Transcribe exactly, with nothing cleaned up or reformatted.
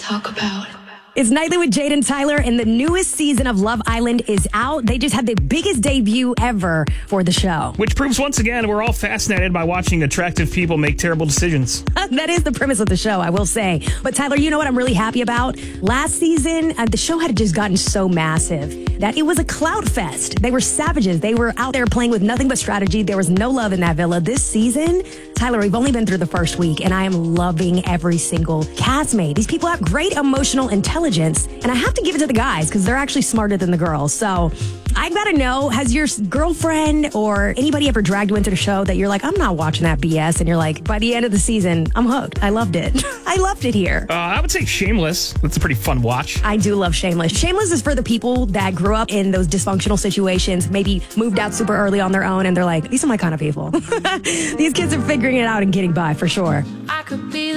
talk about. It's Nightly with Jade and Tyler, and the newest season of Love Island is out. They just had the biggest debut ever for the show. Which proves once again we're all fascinated by watching attractive people make terrible decisions. That is the premise of the show, I will say. But Tyler, you know what I'm really happy about? Last season, uh, the show had just gotten so massive that it was a clout fest. They were savages. They were out there playing with nothing but strategy. There was no love in that villa. This season, Tyler, we've only been through the first week, and I am loving every single castmate. These people have great emotional intelligence, and I have to give it to the guys because they're actually smarter than the girls. So I gotta know, has your girlfriend or anybody ever dragged you into the show that you're like, I'm not watching that B S, and you're like, by the end of the season, I'm hooked. I loved it. I loved it here. Uh, I would say Shameless. That's a pretty fun watch. I do love Shameless. Shameless is for the people that grew up in those dysfunctional situations, maybe moved out super early on their own, and they're like, these are my kind of people. These kids are figuring it out and getting by for sure. I could be